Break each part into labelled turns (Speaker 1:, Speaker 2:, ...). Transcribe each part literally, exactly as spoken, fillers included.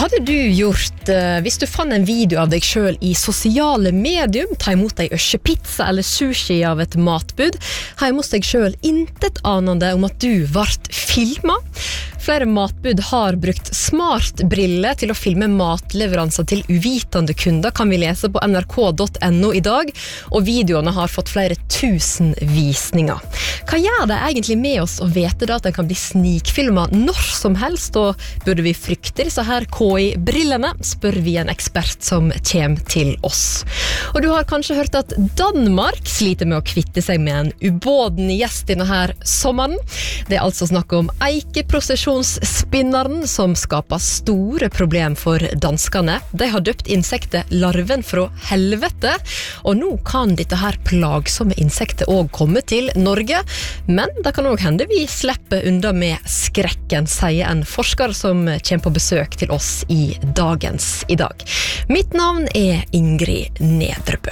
Speaker 1: Hva hadde du gjort uh, hvis du fann en video av deg selv i sosiale medium, ta imot deg øsje pizza eller sushi av et matbud, hjemme hos deg selv intet anende om at du vart filmet? Flere matbud har brukt smartbriller til å filme matleveranser til uvitende kunder, kan vi lese på n r k punktum n o i dag, og videoene har fått flere tusen visninger. Hva gjør det egentlig med oss å vite da at den kan bli snikfilmet når som helst, og burde vi frykte disse her K I-brillene, spør vi en ekspert som kommer til oss. Og du har kanskje hørt at Danmark sliter med å kvitte seg med en ubåden gjest denne her sommeren. Det er altså snakk om eikeprosesjonsspinneren som skaper store problem for danskene. De har døpt insektet larven fra helvete, og nå kan dette her plagsomme insektet også komme til Norge, men det kan også hende vi slipper unna med skrekken, sier en forsker som kommer på besøk til oss i Dagens i dag. Mitt navn er Ingrid Nedrebø.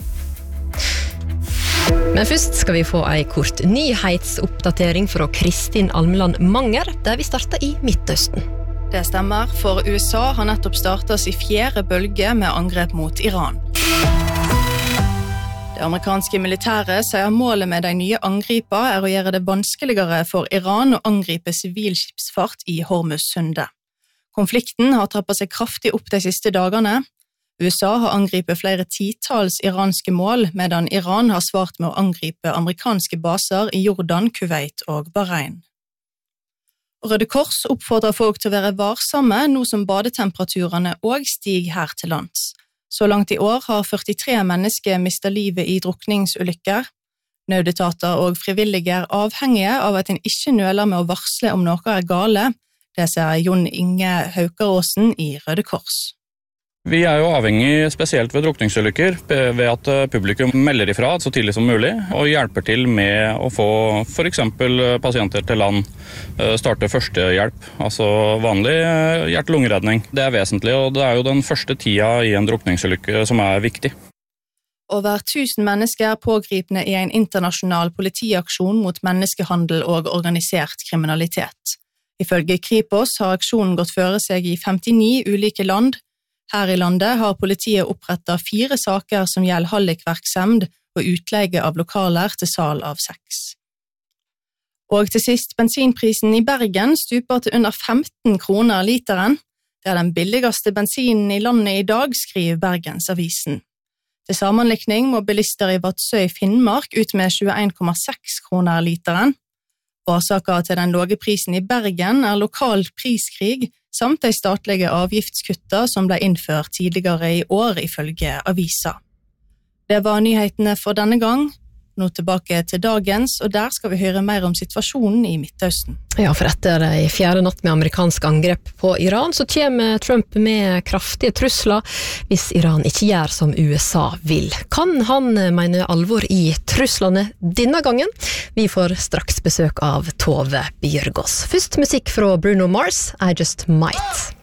Speaker 1: Men først skal vi få en kort nyhetsoppdatering fra Kristin Almeland Manger, der vi starter i Midtøsten.
Speaker 2: Det stemmer, for U S A har nettopp startet sin fjerde bølge med angrep mot Iran. Det amerikanske militæret sier målet med de nye angriper er å gjøre det vanskeligere for Iran å angripe sivilskipsfart i Hormuzsundet. Konflikten har trappet seg kraftig opp de siste dagene. U S A har angripet flere titals iranske mål, medan Iran har svart med å angripe amerikanske baser i Jordan, Kuwait og Bahrain. Røde Kors oppfordrer folk til å være varsomme nå som badetemperaturene også stiger her til lands. Så langt i år har førtitre mennesker mistet livet i drukningsulykker. Nødetater og frivillige er avhengige av at en ikke nøler med å varsle om noe er gale. Det sier Jon Inge Haukaråsen i Røde Kors.
Speaker 3: Vi er jo avhengig spesielt ved drukningsulykker ved at publikum melder ifra så tidlig som mulig og hjelper til med å få for eksempel pasienter til land starte førstehjelp, altså vanlig hjerte-lungeredning. Det er vesentlig, og det er jo den første tida i en drukningsulykke som er viktig.
Speaker 2: Over tusen mennesker er pågripne i en internasjonal politiaksjon mot menneskehandel og organisert kriminalitet. Ifølge Kripos har aksjonen gått føre seg i femtini ulike land. Her i landet har politiet opprettet fire saker som gjelder hallikvirksomhet og utleie av lokaler til sal av sex. Og til sist, bensinprisen i Bergen stuper til under femten kroner literen. Det er den billigste bensinen i landet i dag, skriver Bergensavisen. Til sammenlikning må bilister i Vadsø i Finnmark ut med tjueen komma seks kroner literen. Årsaken til den lave prisen i Bergen er lokal priskrig, samt de statlige avgiftskutta som ble innført tidligere i år ifølge avisa. Det var nyhetene for denne gang. Nå tilbake til dagens, og der skal vi høre mer om situasjonen i Midtøsten.
Speaker 1: Ja, for etter en fjerde natt med amerikansk angrep på Iran, så kommer Trump med kraftige trusler hvis Iran ikke gjør som U S A vil. Kan han mene alvor i truslene denne gangen? Vi får straks besøk av Tove Bjørgås. Først musikk fra Bruno Mars, I Just Might.